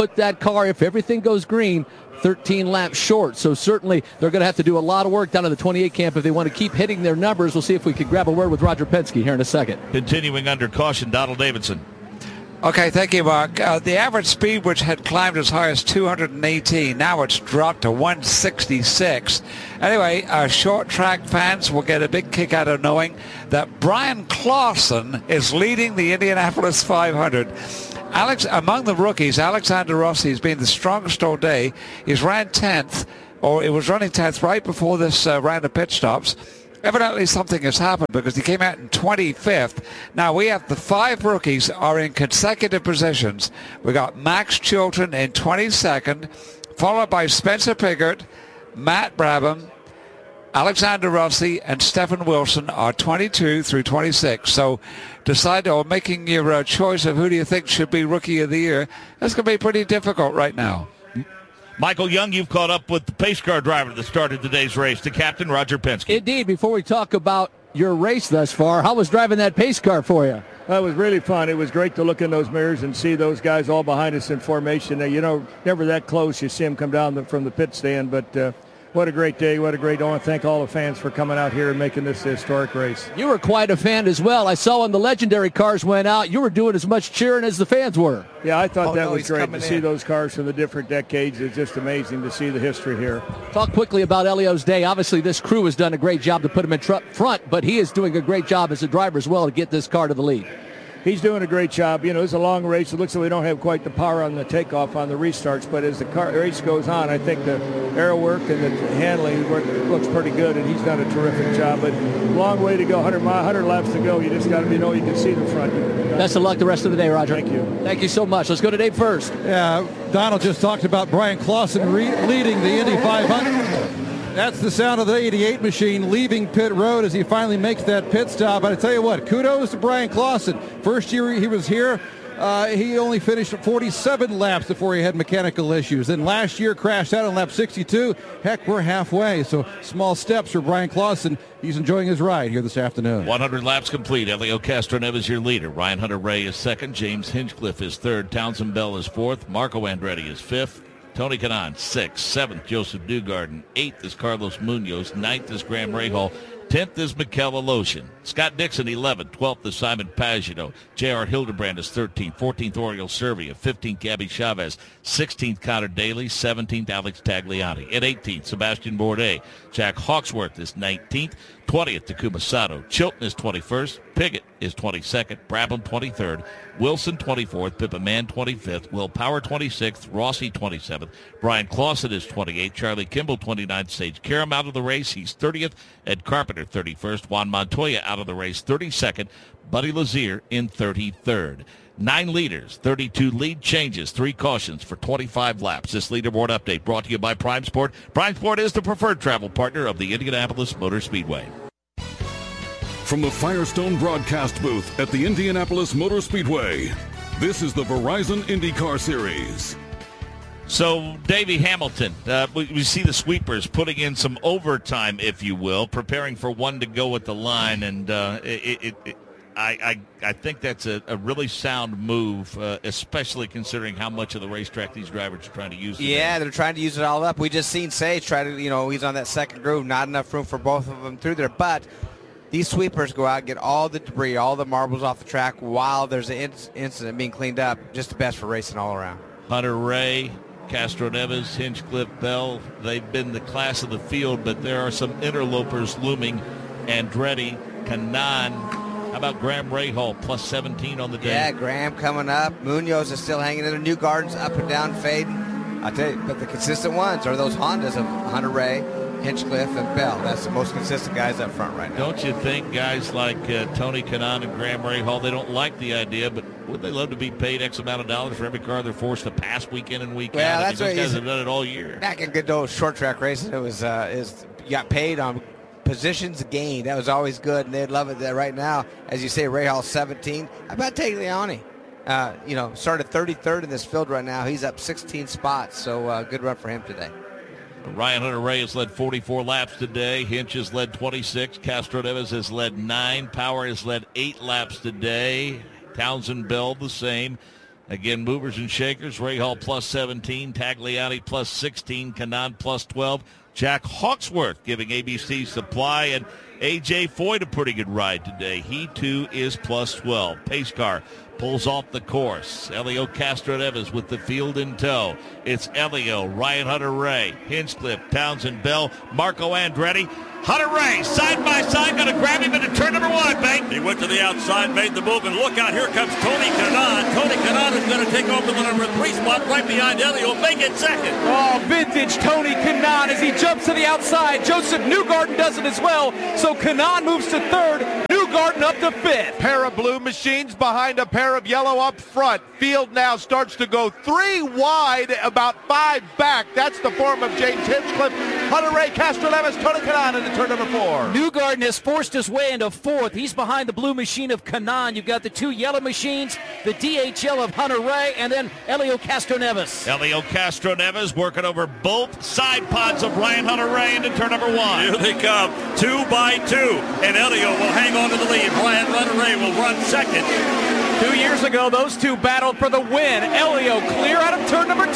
put that car, if everything goes green, 13 laps short. So certainly they're going to have to do a lot of work down in the 28 camp if they want to keep hitting their numbers. We'll see if we can grab a word with Roger Penske here in a second. Continuing under caution, Donald Davidson. Okay, thank you, Mark. The average speed, which had climbed as high as 218, now it's dropped to 166. Anyway, our short track fans will get a big kick out of knowing that Brian Clausen is leading the Indianapolis 500. Among the rookies, Alexander Rossi has been the strongest all day. He's ran 10th, or it was running 10th right before this round of pit stops. Evidently something has happened because he came out in 25th. Now we have the 5 rookies are in consecutive positions. We got Max Chilton in 22nd, followed by Spencer Piggott, Matt Brabham, Alexander Rossi, and Stephen Wilson are 22 through 26. So decide on making your choice of who do you think should be Rookie of the Year. That's going to be pretty difficult right now. Michael Young, you've caught up with the pace car driver that started today's race, the captain, Roger Penske. Indeed. Before we talk about your race thus far, how was driving that pace car for you? It was really fun. It was great to look in those mirrors and see those guys all behind us in formation. Never that close. You see them come down from the pit stand, but what a great day. I want to thank all the fans for coming out here and making this historic race. You were quite a fan as well. I saw when the legendary cars went out, you were doing as much cheering as the fans were. Yeah, I thought that was great to see those cars from the different decades. It's just amazing to see the history here. Talk quickly about Elio's day. Obviously, this crew has done a great job to put him in front, but he is doing a great job as a driver as well to get this car to the lead. He's doing a great job. It's a long race. It looks like we don't have quite the power on the takeoff on the restarts, but as the race goes on, I think the aero work and the handling looks pretty good, and he's done a terrific job. But long way to go, 100 laps to go. You just got to you can see the front. Best of luck the rest of the day, Roger. Thank you. Thank you so much. Let's go to Dave first. Yeah, Donald just talked about Brian Clausen leading the Indy 500. That's the sound of the 88 machine leaving pit road as he finally makes that pit stop. But I tell you what, kudos to Brian Clausen. First year he was here, he only finished 47 laps before he had mechanical issues. Then last year crashed out on lap 62. Heck, we're halfway. So small steps for Brian Clausen. He's enjoying his ride here this afternoon. 100 laps complete. Elio Castroneves is your leader. Ryan Hunter-Reay is second. James Hinchcliffe is third. Townsend Bell is fourth. Marco Andretti is fifth. Tony Kanaan, 6th. 7th, Joseph Newgarden. 8th is Carlos Munoz. 9th is Graham Rahal. 10th is Mikel Alosian. Scott Dixon, 11th. 12th is Simon Pagenaud. J.R. Hildebrand is 13th. 14th, Oriol Servia. 15th, Gabby Chavez. 16th, Connor Daly. 17th, Alex Tagliani. At 18th, Sebastian Bourdais. Jack Hawksworth is 19th. 20th, Takuma Sato. Chilton is 21st. Piggott is 22nd. Brabham, 23rd. Wilson, 24th. Pippa Mann, 25th. Will Power, 26th. Rossi, 27th. Brian Clausen is 28th. Charlie Kimball, 29th. Sage Karam out of the race. He's 30th. Ed Carpenter, 31st. Juan Montoya out of the race, 32nd. Buddy Lazier in 33rd. 9 leaders, 32 lead changes, 3 cautions for 25 laps. This leaderboard update brought to you by Prime Sport. Prime Sport is the preferred travel partner of the Indianapolis Motor Speedway. From the Firestone broadcast booth at the Indianapolis Motor Speedway, this is the Verizon IndyCar Series. So, Davey Hamilton, we see the sweepers putting in some overtime, if you will, preparing for one to go at the line, and I think that's a really sound move, especially considering how much of the racetrack these drivers are trying to use today. Yeah, they're trying to use it all up. We just seen Sage try to, he's on that second groove, not enough room for both of them through there, but these sweepers go out and get all the debris, all the marbles off the track while there's an incident being cleaned up. Just the best for racing all around. Hunter-Reay, Castroneves, Hinchcliffe, Bell, they've been the class of the field, but there are some interlopers looming. Andretti, Kanaan. How about Graham Rahal, plus 17 on the day? Yeah, Graham coming up. Munoz is still hanging in there. Newgarden's up and down fading. I tell you, but the consistent ones are those Hondas of Hunter-Reay, Hinchcliffe, and Bell. That's the most consistent guys up front right now. Don't you think guys like Tony Kanaan and Graham Rahal, they don't like the idea, but would they love to be paid X amount of dollars for every car they're forced to pass week in and week out? That's those guys have done it all year. Back in good old short track racing, it was you got paid on positions gained. That was always good, and they'd love it there right now. As you say, Rahal 17. How about Tagliani? Started 33rd in this field right now. He's up 16 spots, so good run for him today. Ryan Hunter-Reay has led 44 laps today. Hinch has led 26. Castroneves has led 9. Power has led 8 laps today. Townsend Bell the same. Again, movers and shakers. Ray Hall plus 17, Tagliani plus 16, Kanaan plus 12. Jack Hawksworth giving ABC Supply and A.J. Foyt a pretty good ride today. He, too, is plus 12. Pace car pulls off the course. Elio Castroneves with the field in tow. It's Elio, Ryan Hunter-Reay, Hinchcliffe, Townsend Bell, Marco Andretti. Hunter-Reay, side by side, going to grab him into turn number 1, Bank. He went to the outside, made the move, and look out, here comes Tony Kanaan. Tony Kanaan is going to take over the number 3 spot right behind Elio, make it second. Oh, vintage Tony Kanaan as he jumps to the outside. Joseph Newgarden does it as well, so Kanaan moves to 3rd, Newgarden up to 5th. Pair of blue machines behind a pair of yellow up front. Field now starts to go 3 wide, about 5 back. That's the form of James Hinchcliffe, Hunter-Reay, Castroneves, Tony Kanaan into turn number 4. Newgarden has forced his way into 4th. He's behind the blue machine of Kanaan. You've got the 2 yellow machines, the DHL of Hunter-Reay, and then Elio Castroneves. Elio Castroneves working over both side pods of Ryan Hunter-Reay into turn number 1. Here they come, 2 by 2, and Elio will hang on to the lead. Ryan Hunter-Reay will run second. 2 years ago, those two battled for the win. Elio clear out of turn number 2,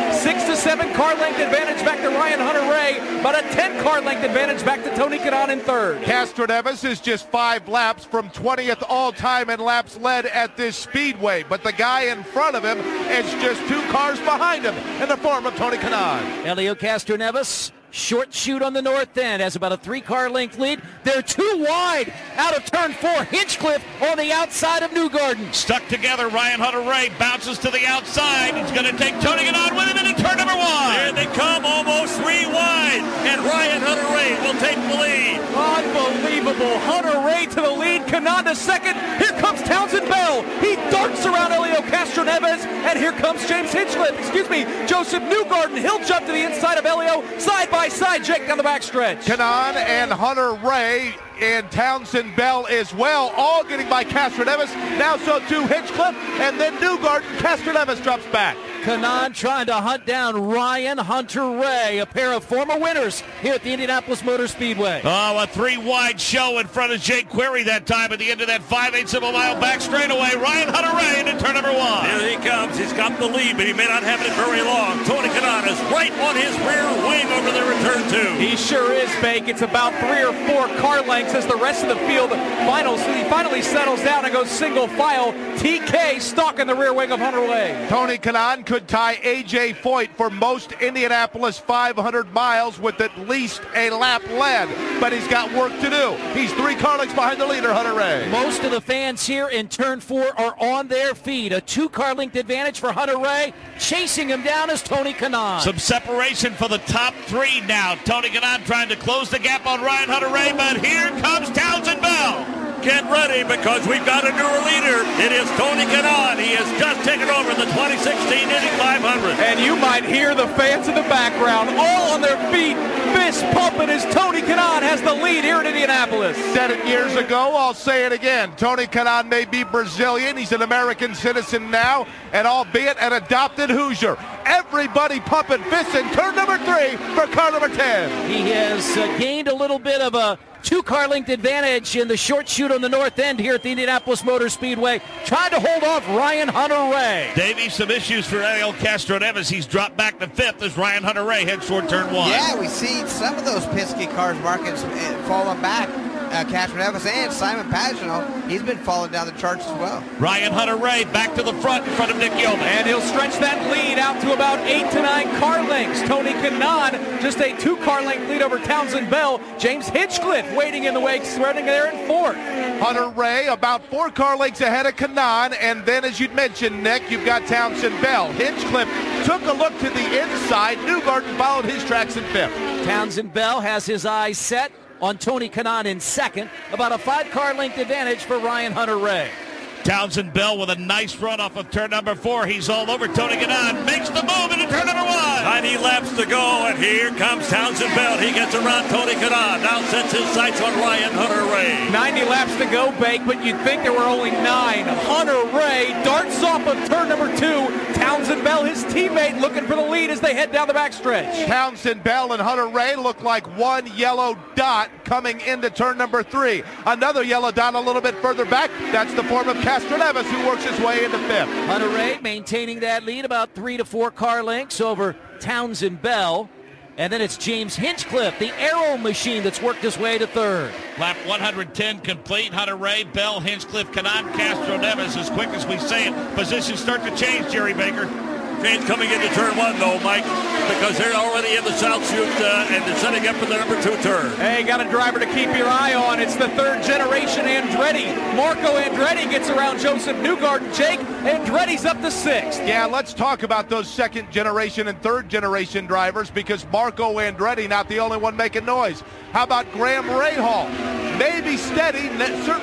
6 to 7 car length advantage back to Ryan Hunter-Reay, but a 10 car length advantage back to Tony Kanaan in 3rd. Castroneves is just 5 laps from 20th all-time in laps led at this speedway, but the guy in front of him is just 2 cars behind him in the form of Tony Kanaan. Elio Castroneves, short shoot on the north end, has about a 3-car length lead. They're 2 wide out of turn 4. Hinchcliffe on the outside of Newgarden. Stuck together, Ryan Hunter-Reay bounces to the outside. He's going to take Tony Kanaan with him into turn number 1. Here they come, almost 3 wide, and Ryan Hunter-Reay will take the lead. Unbelievable. Hunter-Reay to the lead, Kanaan to second. Here comes Townsend Bell. He darts around Elio Castroneves, and here comes James Hinchcliffe. Joseph Newgarden. He'll jump to the inside of Elio, side by side, Jake, down the backstretch. Kanaan and Hunter-Reay and Townsend Bell as well, all getting by Castroneves. Now so too Hinchcliffe, and then Newgarden. Castroneves drops back. Kanaan trying to hunt down Ryan Hunter-Reay, a pair of former winners here at the Indianapolis Motor Speedway. Oh, a 3-wide show in front of Jake Query that time at the end of that 5/8 of a mile back straightaway. Ryan Hunter-Reay into turn number 1. Here he comes. He's got the lead, but he may not have it very long. Tony Kanaan is right on his rear wing over the return 2. He sure is, Bake. It's about 3 or 4 car lengths as the rest of the field finally settles down and goes single file. TK stuck in the rear wing of Hunter-Reay. Tony Kanaan could tie A.J. Foyt for most Indianapolis 500 miles with at least a lap led, but he's got work to do. He's 3 car lengths behind the leader, Hunter-Reay. Most of the fans here in turn 4 are on their feet. A 2 car length advantage for Hunter-Reay. Chasing him down is Tony Kanaan. Some separation for the top 3 now. Tony Kanaan trying to close the gap on Ryan Hunter-Reay, but here comes Townsend Bell. Get ready because we've got a newer leader. It is Tony Kanaan. He has just taken over the 2016 Indy 500. And you might hear the fans in the background all on their feet, fist pumping as Tony Kanaan has the lead here in Indianapolis. Said it years ago, I'll say it again. Tony Kanaan may be Brazilian. He's an American citizen now, and albeit an adopted Hoosier. Everybody pumping fists in turn number 3 for car number 10. He has gained a little bit of a 2-car length advantage in the short shoot on the north end here at the Indianapolis Motor Speedway, trying to hold off Ryan Hunter-Reay. Davey, some issues for Elio Castroneves. He's dropped back to 5th as Ryan Hunter-Reay heads toward turn 1. Yeah, we see some of those Penske cars marking falling back. Castroneves and Simon Pagenaud, he's been falling down the charts as well. Ryan Hunter-Reay back to the front in front of Nick Yeoman. And he'll stretch that lead out to about 8 to 9 car lengths. Tony Kanaan, just a 2-car length lead over Townsend Bell. James Hinchcliffe waiting in the wake, spreading there in 4th. Hunter-Reay about 4 car lengths ahead of Kanaan, and then as you'd mentioned, Nick, you've got Townsend Bell. Hinchcliffe took a look to the inside. Newgarden followed his tracks in 5th. Townsend Bell has his eyes set on Tony Kanaan in 2nd. About a 5-car length advantage for Ryan Hunter-Reay. Townsend Bell with a nice run off of turn number 4. He's all over Tony Kanaan. Makes the move into turn number 1. 90 laps to go, and here comes Townsend Bell. He gets around Tony Kanaan. Now sets his sights on Ryan Hunter-Reay. 90 laps to go, Bake, but you'd think there were only 9. Hunter-Reay darts off of turn number 2. Townsend Bell Bell, his teammate, looking for the lead as they head down the backstretch. Townsend Bell and Hunter Ray look like one yellow dot coming into turn number 3. Another yellow dot a little bit further back. That's the form of Castroneves, who works his way into 5th. Hunter Ray maintaining that lead about 3 to 4 car lengths over Townsend Bell. And then it's James Hinchcliffe, the Aero machine, that's worked his way to 3rd. Lap 110 complete. Hunter Ray, Bell, Hinchcliffe, Kanaan, Castroneves. As quick as we say it, positions start to change, Jerry Baker. Change coming into turn 1, though, Mike, because they're already in the South Chute and they're setting up for the number 2 turn. Hey, got a driver to keep your eye on. It's the 3rd generation Andretti. Marco Andretti gets around Joseph Newgarden. Jake, Andretti's up to 6th. Yeah, let's talk about those 2nd generation and 3rd generation drivers, because Marco Andretti not the only one making noise. How about Graham Rahal? Maybe steady, certainly